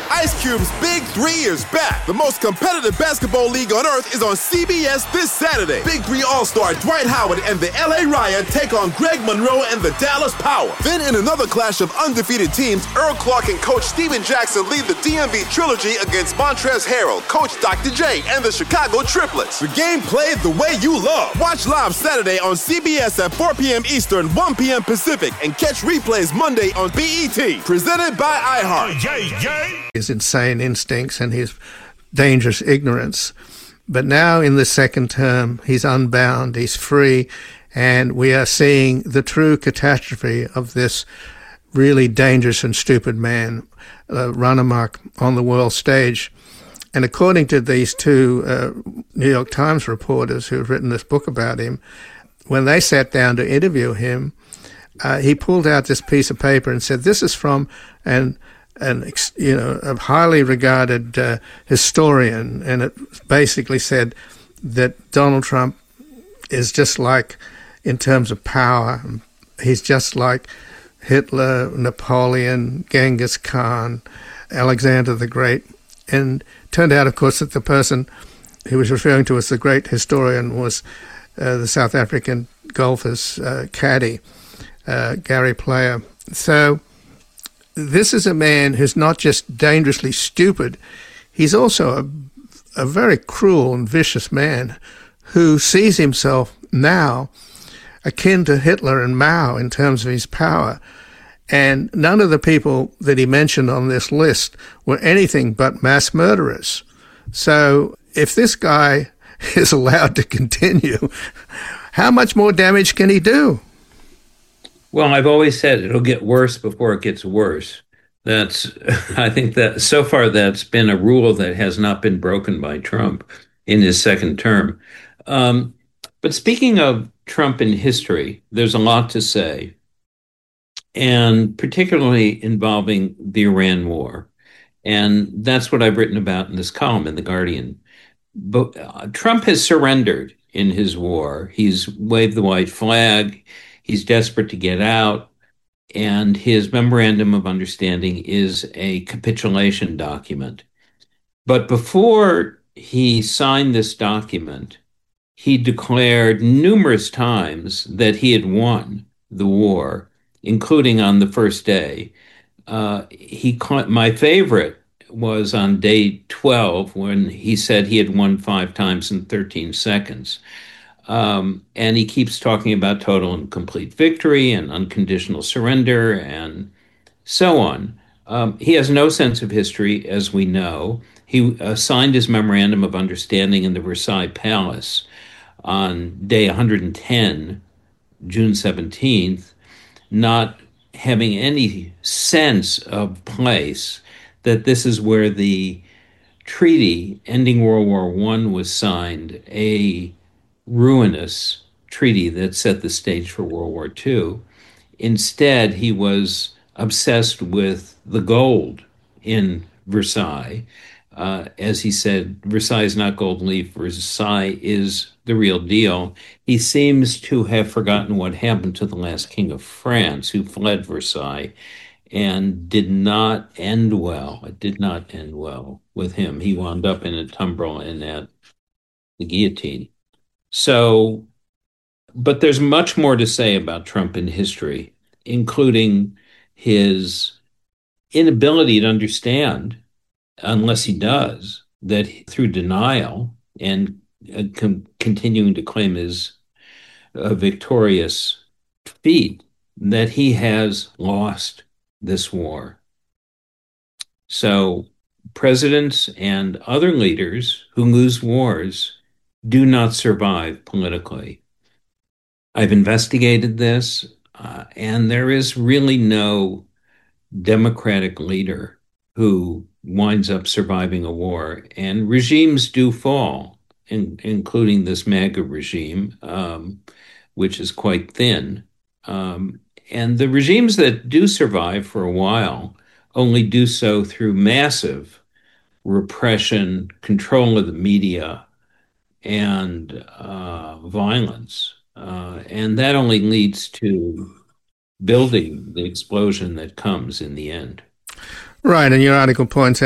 Ice Cube's Big 3 is back. The most competitive basketball league on earth is on CBS this Saturday. Big 3 All-Star Dwight Howard and the LA Riot take on Greg Monroe and the Dallas Power. Then in another clash of undefeated teams, Earl Clark and Coach Steven Jackson lead the DMV Trilogy against Montrezl Harrell, Coach Dr. J, and the Chicago Triplets. The game played the way you love. Watch live Saturday on CBS at 4 p.m. Eastern, 1 p.m. Pacific, and catch replays Monday on BET. Presented by iHeart. His insane instincts and his dangerous ignorance. But now in the second term, he's unbound, he's free, and we are seeing the true catastrophe of this really dangerous and stupid man run amok on the world stage. And according to these two New York Times reporters who have written this book about him, when they sat down to interview him, he pulled out this piece of paper and said, "This is from a highly regarded historian," and it basically said that Donald Trump is just like, in terms of power, he's just like Hitler, Napoleon, Genghis Khan, Alexander the Great. And turned out, of course, that the person he was referring to as the great historian was the South African golfer's caddy, Gary Player. So this is a man who's not just dangerously stupid, he's also a very cruel and vicious man who sees himself now akin to Hitler and Mao in terms of his power. And none of the people that he mentioned on this list were anything but mass murderers. So if this guy is allowed to continue, how much more damage can he do? Well, I've always said it'll get worse before it gets worse. I think that so far that's been a rule that has not been broken by Trump in his second term. But speaking of Trump in history, there's a lot to say, and particularly involving the Iran war. And that's what I've written about in this column in The Guardian. But Trump has surrendered in his war. He's waved the white flag. He's desperate to get out. And his memorandum of understanding is a capitulation document. But before he signed this document, he declared numerous times that he had won the war, including on the first day. My favorite was on day 12 when he said he had won 5 times in 13 seconds. And he keeps talking about total and complete victory and unconditional surrender and so on. He has no sense of history, as we know. He signed his memorandum of understanding in the Versailles Palace on day 110, June 17th, not having any sense of place, that this is where the treaty ending World War I was signed, a ruinous treaty that set the stage for World War II. Instead, he was obsessed with the gold in Versailles. As he said, Versailles is not gold leaf, Versailles is the real deal. He seems to have forgotten what happened to the last king of France, who fled Versailles, and did not end well. It did not end well with him. He wound up in a tumbril and at the guillotine. So, but there's much more to say about Trump in history, including his inability to understand, unless he does, that through denial and continuing to claim his victorious feat, that he has lost this war. So presidents and other leaders who lose wars do not survive politically. I've investigated this, and there is really no democratic leader who winds up surviving a war. And regimes do fall, including this MAGA regime, which is quite thin. And the regimes that do survive for a while only do so through massive repression, control of the media, and violence. And that only leads to building the explosion that comes in the end. Right, and your article points